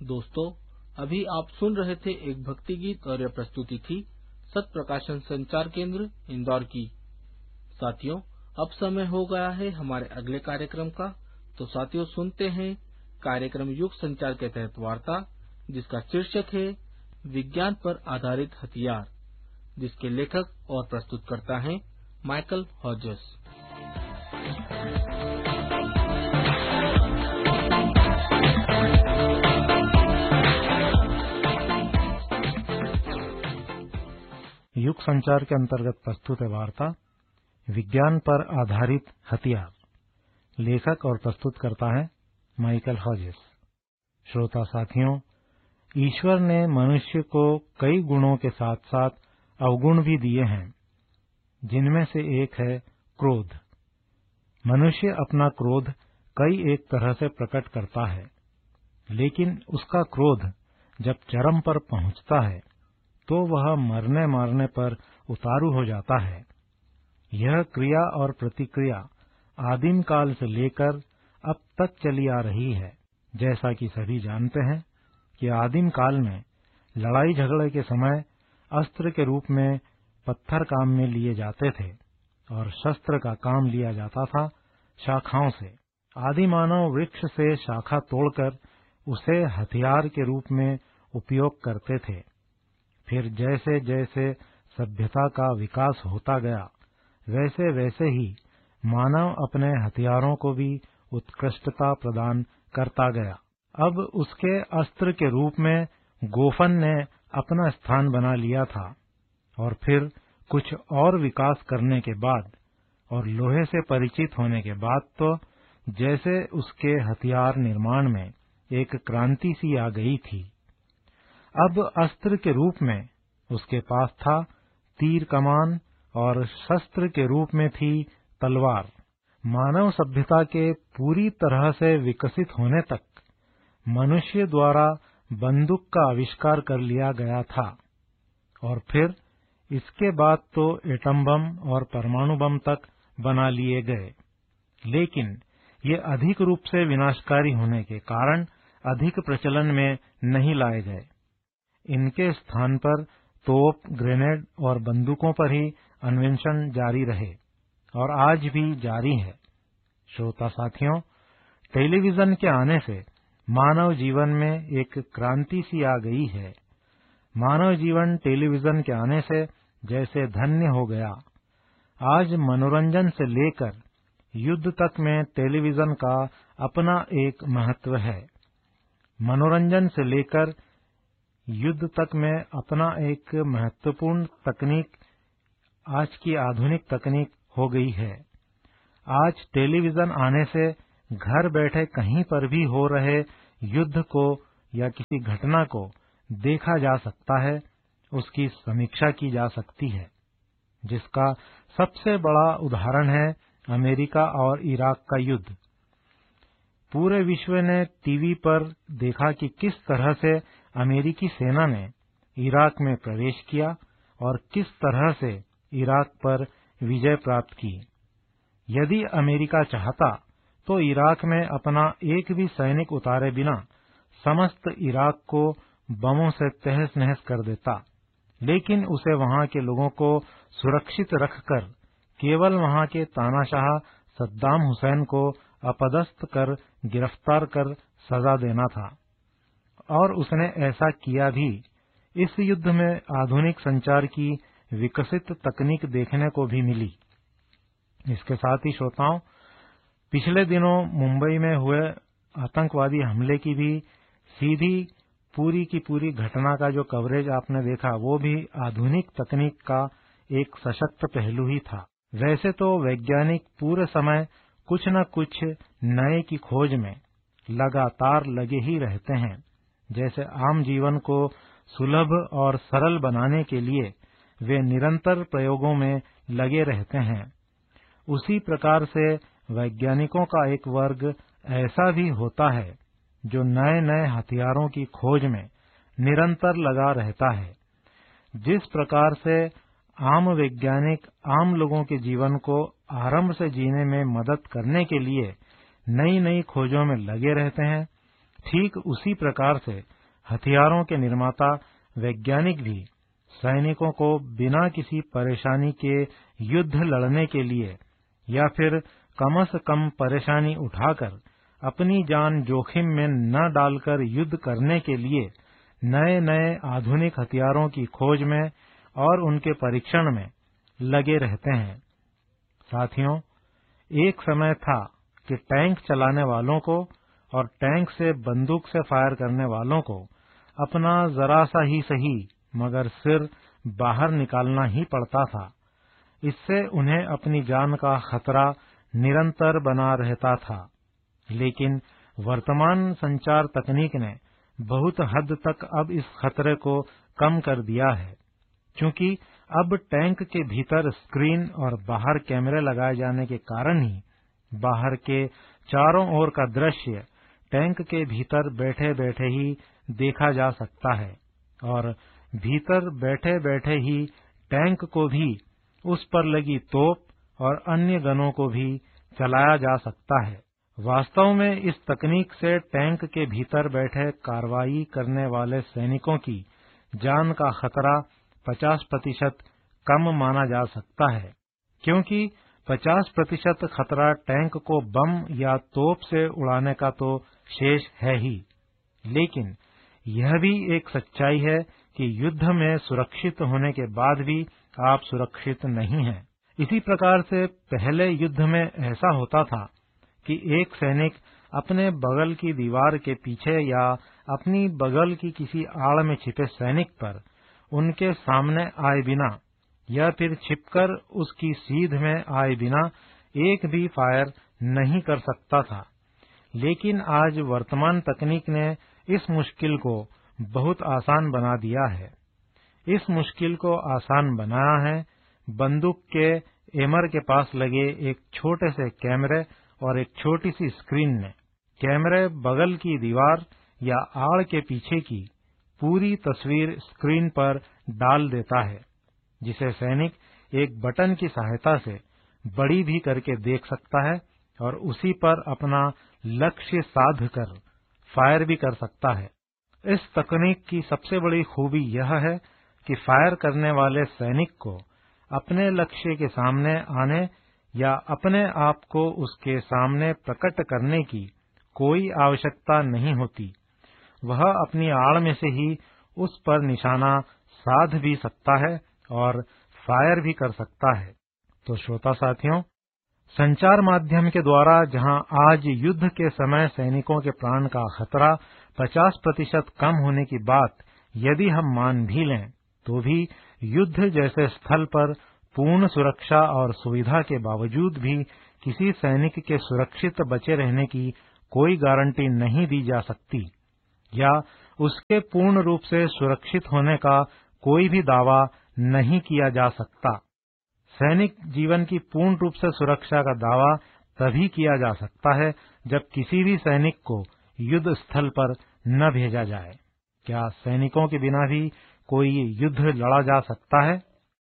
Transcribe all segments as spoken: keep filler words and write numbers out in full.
दोस्तों, अभी आप सुन रहे थे एक भक्ति गीत और यह प्रस्तुति थी सत प्रकाशन संचार केंद्र इंदौर की। साथियों, अब समय हो गया है हमारे अगले कार्यक्रम का। तो साथियों, सुनते हैं कार्यक्रम युग संचार के तहत वार्ता, जिसका शीर्षक है विज्ञान पर आधारित हथियार, जिसके लेखक और प्रस्तुतकर्ता हैं माइकल हॉजेस। युग संचार के अंतर्गत प्रस्तुत है वार्ता विज्ञान पर आधारित हथियार। लेखक और प्रस्तुतकर्ता है माइकल हॉजेस। श्रोता साथियों, ईश्वर ने मनुष्य को कई गुणों के साथ साथ अवगुण भी दिए हैं, जिनमें से एक है क्रोध। मनुष्य अपना क्रोध कई एक तरह से प्रकट करता है, लेकिन उसका क्रोध जब चरम पर पहुंचता है तो वह मरने मारने पर उतारू हो जाता है। यह क्रिया और प्रतिक्रिया आदिम काल से लेकर अब तक चली आ रही है। जैसा कि सभी जानते हैं कि आदिम काल में लड़ाई झगड़े के समय अस्त्र के रूप में पत्थर काम में लिए जाते थे और शस्त्र का काम लिया जाता था शाखाओं से। आदि मानव वृक्ष से शाखा तोड़कर उसे हथियार के रूप में उपयोग करते थे। फिर जैसे जैसे सभ्यता का विकास होता गया, वैसे वैसे ही मानव अपने हथियारों को भी उत्कृष्टता प्रदान करता गया। अब उसके अस्त्र के रूप में गोफन ने अपना स्थान बना लिया था और फिर कुछ और विकास करने के बाद और लोहे से परिचित होने के बाद तो जैसे उसके हथियार निर्माण में एक क्रांति सी आ गई थी। अब अस्त्र के रूप में उसके पास था तीर कमान और शस्त्र के रूप में थी तलवार। मानव सभ्यता के पूरी तरह से विकसित होने तक मनुष्य द्वारा बंदूक का आविष्कार कर लिया गया था और फिर इसके बाद तो एटम बम और परमाणु बम तक बना लिए गए, लेकिन ये अधिक रूप से विनाशकारी होने के कारण अधिक प्रचलन में नहीं लाए गए। इनके स्थान पर तोप, ग्रेनेड और बंदूकों पर ही अन्वेषण जारी रहे और आज भी जारी है। श्रोता साथियों, टेलीविजन के आने से मानव जीवन में एक क्रांति सी आ गई है। मानव जीवन टेलीविजन के आने से जैसे धन्य हो गया। आज मनोरंजन से लेकर युद्ध तक में टेलीविजन का अपना एक महत्व है। मनोरंजन से लेकर युद्ध तक में अपना एक महत्वपूर्ण तकनीक आज की आधुनिक तकनीक हो गई है। आज टेलीविजन आने से घर बैठे कहीं पर भी हो रहे युद्ध को या किसी घटना को देखा जा सकता है, उसकी समीक्षा की जा सकती है, जिसका सबसे बड़ा उदाहरण है अमेरिका और इराक का युद्ध। पूरे विश्व ने टीवी पर देखा कि किस तरह से अमेरिकी सेना ने इराक में प्रवेश किया और किस तरह से इराक पर विजय प्राप्त की। यदि अमेरिका चाहता तो इराक में अपना एक भी सैनिक उतारे बिना समस्त इराक को बमों से तहस नहस कर देता, लेकिन उसे वहां के लोगों को सुरक्षित रखकर केवल वहां के तानाशाह सद्दाम हुसैन को अपदस्थ कर गिरफ्तार कर सजा देना था, और उसने ऐसा किया भी। इस युद्ध में आधुनिक संचार की विकसित तकनीक देखने को भी मिली। इसके साथ ही श्रोताओं, पिछले दिनों मुंबई में हुए आतंकवादी हमले की भी सीधी पूरी की पूरी घटना का जो कवरेज आपने देखा, वो भी आधुनिक तकनीक का एक सशक्त पहलू ही था। वैसे तो वैज्ञानिक पूरे समय कुछ न कुछ नए की खोज में लगातार लगे ही रहते हैं। जैसे आम जीवन को सुलभ और सरल बनाने के लिए वे निरंतर प्रयोगों में लगे रहते हैं, उसी प्रकार से वैज्ञानिकों का एक वर्ग ऐसा भी होता है जो नए नए हथियारों की खोज में निरंतर लगा रहता है। जिस प्रकार से आम वैज्ञानिक आम लोगों के जीवन को आरंभ से जीने में मदद करने के लिए नई नई खोजों में लगे रहते हैं, ठीक उसी प्रकार से हथियारों के निर्माता वैज्ञानिक भी सैनिकों को बिना किसी परेशानी के युद्ध लड़ने के लिए या फिर कम से कम परेशानी उठाकर अपनी जान जोखिम में न डालकर युद्ध करने के लिए नए नए आधुनिक हथियारों की खोज में और उनके परीक्षण में लगे रहते हैं। साथियों, एक समय था कि टैंक चलाने वालों को और टैंक से बंदूक से फायर करने वालों को अपना जरा सा ही सही मगर सिर बाहर निकालना ही पड़ता था। इससे उन्हें अपनी जान का खतरा निरंतर बना रहता था। लेकिन वर्तमान संचार तकनीक ने बहुत हद तक अब इस खतरे को कम कर दिया है, क्योंकि अब टैंक के भीतर स्क्रीन और बाहर कैमरे लगाए जाने के कारण ही बाहर के चारों ओर का दृश्य टैंक के भीतर बैठे बैठे ही देखा जा सकता है और भीतर बैठे बैठे ही टैंक को भी, उस पर लगी तोप और अन्य गनों को भी चलाया जा सकता है। वास्तव में इस तकनीक से टैंक के भीतर बैठे कार्रवाई करने वाले सैनिकों की जान का खतरा पचास प्रतिशत कम माना जा सकता है, क्योंकि पचास प्रतिशत खतरा टैंक को बम या तोप से उड़ाने का तो शेष है ही, लेकिन यह भी एक सच्चाई है कि युद्ध में सुरक्षित होने के बाद भी आप सुरक्षित नहीं हैं। इसी प्रकार से पहले युद्ध में ऐसा होता था कि एक सैनिक अपने बगल की दीवार के पीछे या अपनी बगल की किसी आड़ में छिपे सैनिक पर उनके सामने आए बिना या फिर छिपकर उसकी सीध में आए बिना एक भी फायर नहीं कर सकता था। लेकिन आज वर्तमान तकनीक ने इस मुश्किल को बहुत आसान बना दिया है। इस मुश्किल को आसान बनाया है बंदूक के एमर के पास लगे एक छोटे से कैमरे और एक छोटी सी स्क्रीन ने। कैमरे बगल की दीवार या आड़ के पीछे की पूरी तस्वीर स्क्रीन पर डाल देता है, जिसे सैनिक एक बटन की सहायता से बड़ी भी करके देख सकता है और उसी पर अपना लक्ष्य साध कर फायर भी कर सकता है। इस तकनीक की सबसे बड़ी खूबी यह है कि फायर करने वाले सैनिक को अपने लक्ष्य के सामने आने या अपने आप को उसके सामने प्रकट करने की कोई आवश्यकता नहीं होती। वह अपनी आड़ में से ही उस पर निशाना साध भी सकता है और फायर भी कर सकता है। तो श्रोता साथियों, संचार माध्यम के द्वारा जहां आज युद्ध के समय सैनिकों के प्राण का खतरा पचास प्रतिशत कम होने की बात यदि हम मान भी लें, तो भी युद्ध जैसे स्थल पर पूर्ण सुरक्षा और सुविधा के बावजूद भी किसी सैनिक के सुरक्षित बचे रहने की कोई गारंटी नहीं दी जा सकती या उसके पूर्ण रूप से सुरक्षित होने का कोई भी दावा नहीं किया जा सकता। सैनिक जीवन की पूर्ण रूप से सुरक्षा का दावा तभी किया जा सकता है जब किसी भी सैनिक को युद्ध स्थल पर न भेजा जाए। क्या सैनिकों के बिना भी कोई युद्ध लड़ा जा सकता है?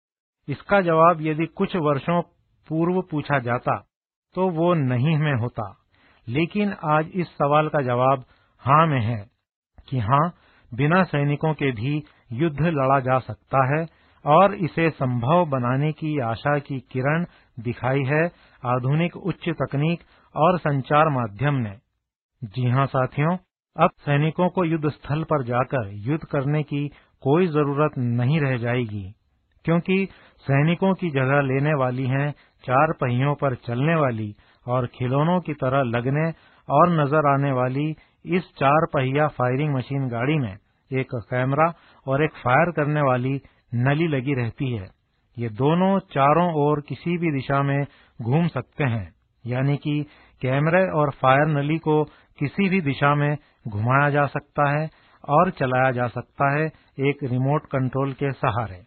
इसका जवाब यदि कुछ वर्षों पूर्व पूछा जाता तो वो नहीं में होता, लेकिन आज इस सवाल का जवाब हाँ में है कि हाँ, बिना सैनिकों के भी युद्ध लड़ा जा सकता है और इसे संभव बनाने की आशा की किरण दिखाई है आधुनिक उच्च तकनीक और संचार माध्यम ने। जी हाँ साथियों, अब सैनिकों को युद्ध स्थल पर जाकर युद्ध करने की कोई जरूरत नहीं रह जाएगी, क्योंकि सैनिकों की जगह लेने वाली हैं चार पहियों पर चलने वाली और खिलौनों की तरह लगने और नजर आने वाली इस चार पहिया फायरिंग मशीन गाड़ी में एक कैमरा और एक फायर करने वाली नली लगी रहती है। ये दोनों चारों ओर किसी भी दिशा में घूम सकते हैं, यानी कि कैमरे और फायर नली को किसी भी दिशा में घुमाया जा सकता है और चलाया जा सकता है एक रिमोट कंट्रोल के सहारे।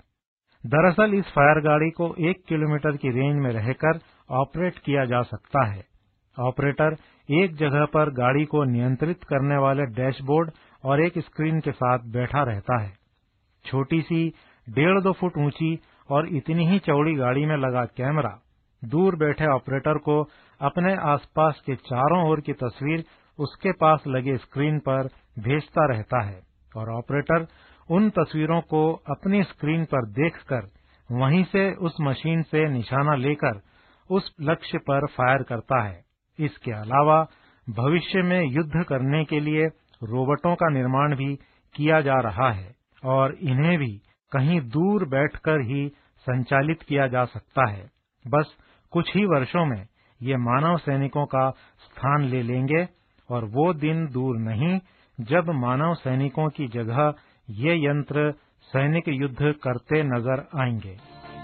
दरअसल इस फायर गाड़ी को एक किलोमीटर की रेंज में रहकर ऑपरेट किया जा सकता है। ऑपरेटर एक जगह पर गाड़ी को नियंत्रित करने वाले डैशबोर्ड और एक स्क्रीन के साथ बैठा रहता है। छोटी सी डेढ़ दो फुट ऊंची और इतनी ही चौड़ी गाड़ी में लगा कैमरा दूर बैठे ऑपरेटर को अपने आसपास के चारों ओर की तस्वीर उसके पास लगे स्क्रीन पर भेजता रहता है और ऑपरेटर उन तस्वीरों को अपनी स्क्रीन पर देखकर वहीं से उस मशीन से निशाना लेकर उस लक्ष्य पर फायर करता है। इसके अलावा भविष्य में युद्ध करने के लिए रोबोटों का निर्माण भी किया जा रहा है और इन्हें भी कहीं दूर बैठकर ही संचालित किया जा सकता है। बस कुछ ही वर्षों में ये मानव सैनिकों का स्थान ले लेंगे और वो दिन दूर नहीं जब मानव सैनिकों की जगह ये यंत्र सैनिक युद्ध करते नजर आएंगे।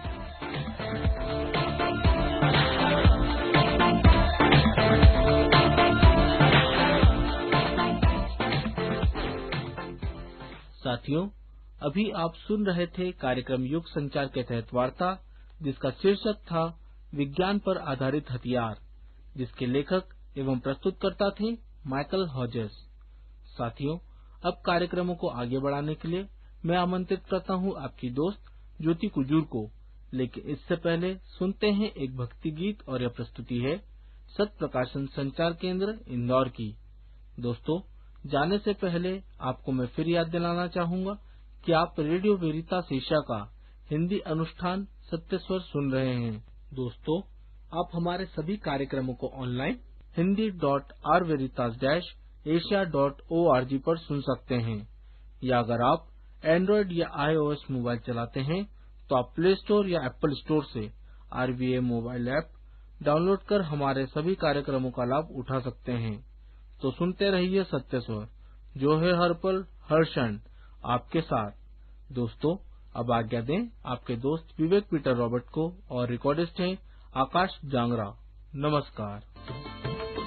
साथियों, अभी आप सुन रहे थे कार्यक्रम युग संचार के तहत वार्ता, जिसका शीर्षक था विज्ञान पर आधारित हथियार, जिसके लेखक एवं प्रस्तुतकर्ता थे माइकल हॉजेस। साथियों, अब कार्यक्रमों को आगे बढ़ाने के लिए मैं आमंत्रित करता हूं आपकी दोस्त ज्योति कुजूर को। लेकिन इससे पहले सुनते हैं एक भक्ति गीत और यह प्रस्तुति है सत प्रकाशन संचार केंद्र इंदौर की। दोस्तों, जाने से पहले आपको मैं फिर याद दिलाना चाहूंगा कि आप रेडियो वेरितास एशिया का हिंदी अनुष्ठान सत्य स्वर सुन रहे हैं। दोस्तों, आप हमारे सभी कार्यक्रमों को online Hindi dot are वेरितास dash Asia dot O R G पर सुन सकते हैं, या अगर आप एंड्रॉयड या आईओएस मोबाइल चलाते हैं तो आप प्ले स्टोर या एप्पल स्टोर से are V A mobile app download कर हमारे सभी कार्यक्रमों का लाभ उठा सकते हैं। तो सुनते रहिए सत्य स्वर, जो है हर पल हर क्षण आपके साथ। दोस्तों, अब आज्ञा दें आपके दोस्त विवेक पीटर रॉबर्ट को, और रिकॉर्डिस्ट हैं आकाश जांगरा। नमस्कार।